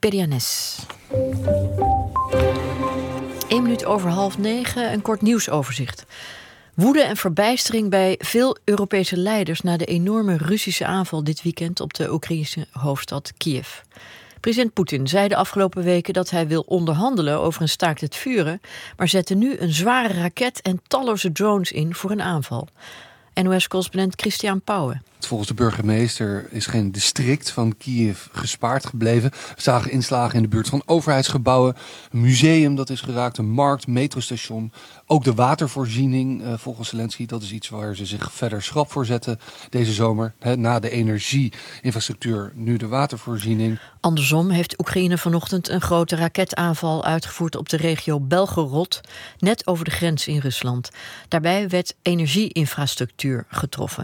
Perianes. 8:01, een kort nieuwsoverzicht. Woede en verbijstering bij veel Europese leiders na de enorme Russische aanval dit weekend op de Oekraïnse hoofdstad Kiev. President Poetin zei de afgelopen weken dat hij wil onderhandelen over een staakt het vuren, maar zette nu een zware raket en talloze drones in voor een aanval. NOS-correspondent Christian Pauwen. Volgens de burgemeester is geen district van Kiev gespaard gebleven. We zagen inslagen in de buurt van overheidsgebouwen, een museum dat is geraakt, een markt, metrostation. Ook de watervoorziening, volgens Zelensky, dat is iets waar ze zich verder schrap voor zetten deze zomer. Na de energieinfrastructuur, nu de watervoorziening. Andersom heeft Oekraïne vanochtend een grote raketaanval uitgevoerd op de regio Belgorod, net over de grens in Rusland. Daarbij werd energieinfrastructuur getroffen.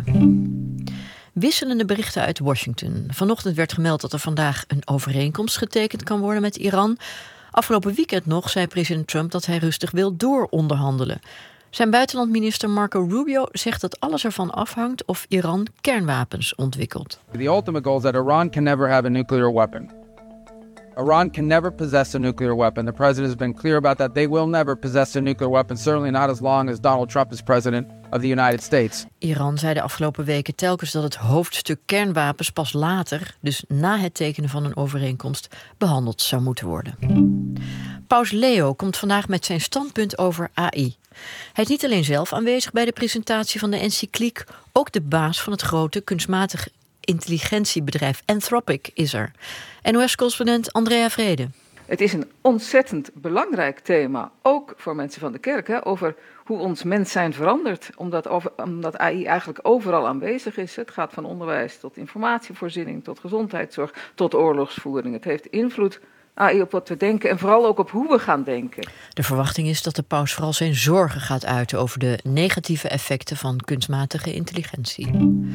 Wisselende berichten uit Washington. Vanochtend werd gemeld dat er vandaag een overeenkomst getekend kan worden met Iran. Afgelopen weekend nog zei president Trump dat hij rustig wil dooronderhandelen. Zijn buitenlandminister Marco Rubio zegt dat alles ervan afhangt of Iran kernwapens ontwikkelt. The ultimate goal is that Iran can never have a nuclear weapon. Iran can never possess a nuclear weapon. The president has been clear about that. They will never possess a nuclear weapon, certainly not as long as Donald Trump is president of the United States. Iran zei de afgelopen weken telkens dat het hoofdstuk kernwapens pas later, dus na het tekenen van een overeenkomst, behandeld zou moeten worden. Paus Leo komt vandaag met zijn standpunt over AI. Hij is niet alleen zelf aanwezig bij de presentatie van de encycliek, ook de baas van het grote kunstmatige intelligentiebedrijf Anthropic is er. NOS-correspondent Andrea Vrede. Het is een ontzettend belangrijk thema, ook voor mensen van de kerk, over hoe ons mens zijn verandert, omdat AI eigenlijk overal aanwezig is. Het gaat van onderwijs tot informatievoorziening, tot gezondheidszorg, tot oorlogsvoering. Het heeft invloed, AI, op wat we denken en vooral ook op hoe we gaan denken. De verwachting is dat de paus vooral zijn zorgen gaat uiten over de negatieve effecten van kunstmatige intelligentie.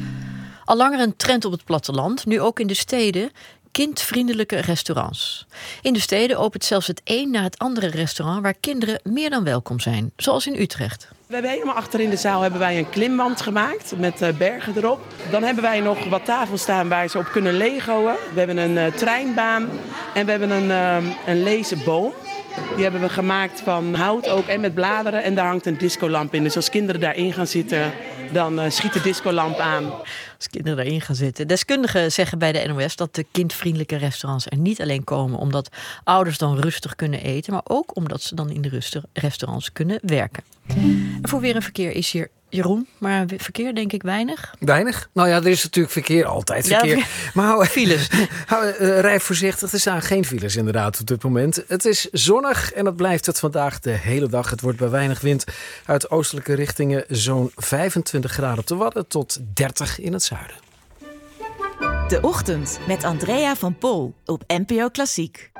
Al langer een trend op het platteland, nu ook in de steden, kindvriendelijke restaurants. In de steden opent zelfs het een na het andere restaurant waar kinderen meer dan welkom zijn, zoals in Utrecht. We hebben helemaal achter in de zaal hebben wij een klimwand gemaakt met bergen erop. Dan hebben wij nog wat tafels staan waar ze op kunnen legoen. We hebben een treinbaan en we hebben een lezen boom. Die hebben we gemaakt van hout ook en met bladeren. En daar hangt een discolamp in. Dus als kinderen daarin gaan zitten, dan schiet de discolamp aan. Als kinderen daarin gaan zitten. Deskundigen zeggen bij de NOS dat de kindvriendelijke restaurants er niet alleen komen omdat ouders dan rustig kunnen eten, maar ook omdat ze dan in de restaurants kunnen werken. En voor weer een verkeer is hier Jeroen, maar verkeer denk ik weinig. Weinig? Nou ja, er is natuurlijk verkeer, altijd verkeer. Ja, maar files. Rij voorzichtig, er staan geen files inderdaad op dit moment. Het is zonnig en dat blijft het vandaag de hele dag. Het wordt bij weinig wind uit oostelijke richtingen zo'n 25 graden op de Wadden tot 30 in het zuiden. De Ochtend met Andrea van Pol op NPO Klassiek.